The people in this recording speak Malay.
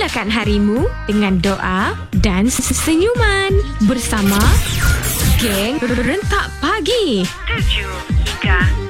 Meriahkan harimu dengan doa dan senyuman bersama Geng Rentak Pagi 7 hingga